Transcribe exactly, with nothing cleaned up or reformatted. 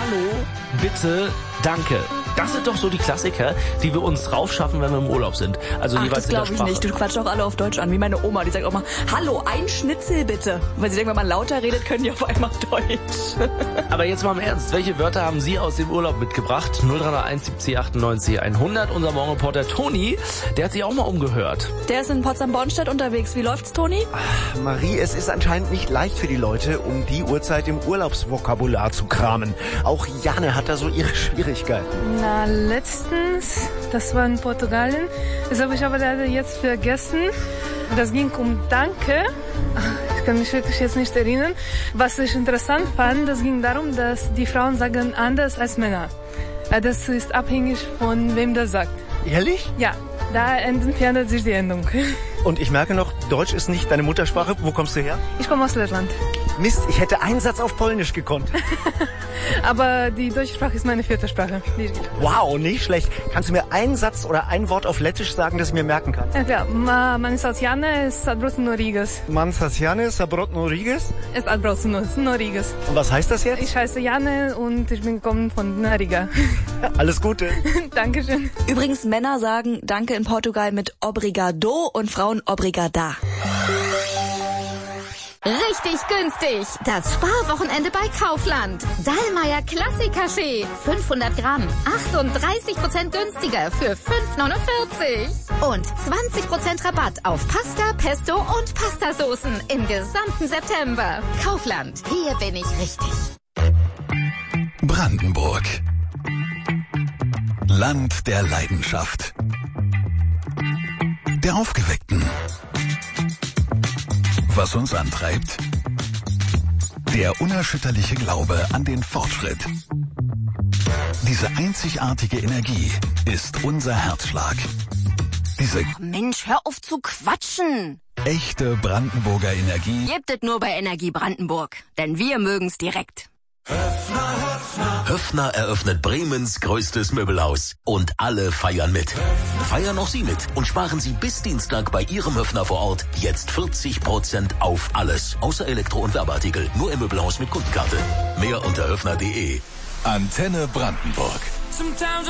Hallo, bitte, danke. Das sind doch so die Klassiker, die wir uns raufschaffen, wenn wir im Urlaub sind. Also Ach, jeweils das glaube in ich der nicht. Sprache. Du quatschst auch alle auf Deutsch an, wie meine Oma. Die sagt auch mal, hallo, ein Schnitzel bitte. Weil sie denkt, wenn man lauter redet, können die auf einmal Deutsch. Aber jetzt mal im Ernst, welche Wörter haben Sie aus dem Urlaub mitgebracht? null drei null eins siebzig achtundneunzig hundert. Unser Morgenreporter Toni, der hat sich auch mal umgehört. Der ist in Potsdam-Bornstedt unterwegs. Wie läuft's, Toni? Marie, es ist anscheinend nicht leicht für die Leute, um die Uhrzeit im Urlaubsvokabular zu kramen. Auch Jane hat da so ihre Schwierigkeiten. Na, letztens, das war in Portugal. Das habe ich aber leider jetzt vergessen. Das ging um Danke. Ich kann mich wirklich jetzt nicht erinnern. Was ich interessant fand, das ging darum, dass die Frauen sagen anders als Männer. Das ist abhängig von wem das sagt. Ehrlich? Ja, da entfernt sich die Endung. Und ich merke noch, Deutsch ist nicht deine Muttersprache. Wo kommst du her? Ich komme aus Lettland. Mist, ich hätte einen Satz auf Polnisch gekonnt. Aber die deutsche Sprache ist meine vierte Sprache. Wow, nicht schlecht. Kannst du mir einen Satz oder ein Wort auf Lettisch sagen, das ich mir merken kann? Ja klar, man sauc Jane, es atbrauc no Rīgas. Man sauc Jane, es atbrauc no Rīgas? Es atbrauc no, no Rīgas. Und was heißt das jetzt? Ich heiße Jane und ich bin gekommen von Riga. Alles Gute. Dankeschön. Übrigens, Männer sagen Danke in Portugal mit obrigado und Frauen obrigada. Richtig günstig. Das Sparwochenende bei Kaufland. Dallmayr Klassiker-Schee. fünfhundert Gramm. achtunddreißig Prozent günstiger für fünf neunundvierzig. Und zwanzig Prozent Rabatt auf Pasta, Pesto und Pastasoßen im gesamten September. Kaufland. Hier bin ich richtig. Brandenburg. Land der Leidenschaft. Der Aufgeweckten. Was uns antreibt? Der unerschütterliche Glaube an den Fortschritt. Diese einzigartige Energie ist unser Herzschlag. Diese Mensch, hör auf zu quatschen. echte Brandenburger Energie Gibt es nur bei Energie Brandenburg, denn wir mögen's direkt. Höffner eröffnet Bremens größtes Möbelhaus und alle feiern mit. Feiern auch Sie mit und sparen Sie bis Dienstag bei Ihrem Höffner vor Ort jetzt vierzig Prozent auf alles. Außer Elektro- und Werbeartikel. Nur im Möbelhaus mit Kundenkarte. Mehr unter höffner punkt de. Antenne Brandenburg.